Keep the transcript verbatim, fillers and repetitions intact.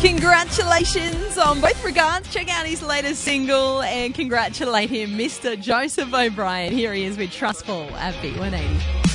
Congratulations on both regards. Check out his latest single and congratulate him, Mister Joseph O'Brien. Here he is with Trustful at B one eighty.